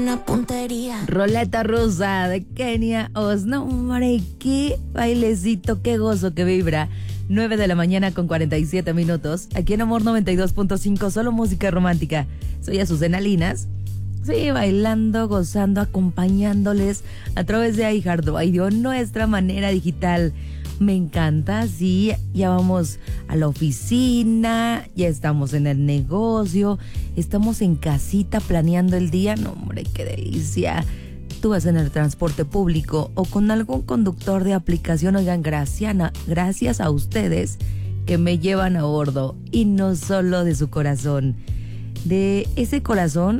buena puntería. Roleta rusa de Kenia Oz. No, hombre, qué bailecito, qué gozo que vibra. 9 de la mañana con 47 minutos. Aquí en Amor 92.5, solo música romántica. Soy Azucena Linas. Sí, bailando, gozando, acompañándoles a través de iHeartRadio, nuestra manera digital. Me encanta, sí, ya vamos a la oficina, ya estamos en el negocio, estamos en casita planeando el día. No, hombre, qué delicia. Tú vas en el transporte público o con algún conductor de aplicación. Oigan, gracias a ustedes que me llevan a bordo, y no solo de su corazón, de ese corazón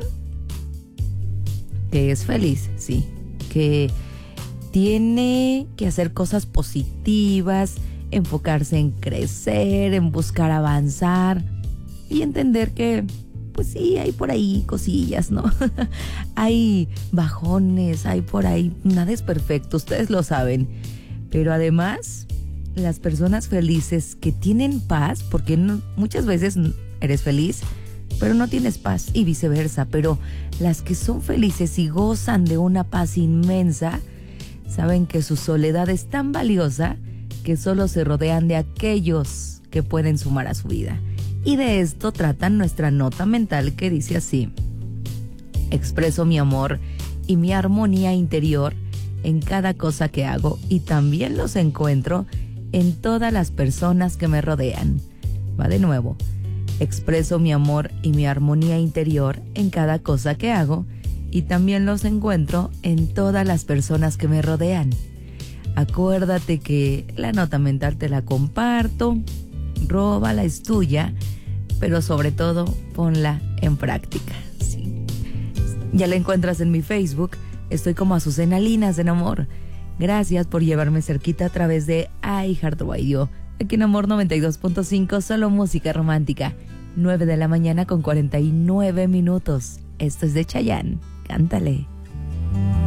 que es feliz, sí, que tiene que hacer cosas positivas, enfocarse en crecer, en buscar avanzar y entender que, pues sí, hay por ahí cosillas, ¿no? Hay bajones, hay por ahí, nada es perfecto, ustedes lo saben. Pero además, las personas felices que tienen paz, porque muchas veces eres feliz, pero no tienes paz, y viceversa, pero las que son felices y gozan de una paz inmensa, saben que su soledad es tan valiosa que solo se rodean de aquellos que pueden sumar a su vida. Y de esto trata nuestra nota mental, que dice así: expreso mi amor y mi armonía interior en cada cosa que hago, y también los encuentro en todas las personas que me rodean. Va de nuevo. Expreso mi amor y mi armonía interior en cada cosa que hago, y también los encuentro en todas las personas que me rodean. Acuérdate que la nota mental te la comparto, róbala, es tuya, pero sobre todo ponla en práctica. Sí. Ya la encuentras en mi Facebook, estoy como Azucena Linas en Amor. Gracias por llevarme cerquita a través de iHeartRadio. Aquí en Amor 92.5, solo música romántica. 9 de la mañana con 49 minutos. Esto es de Chayanne. Cántale.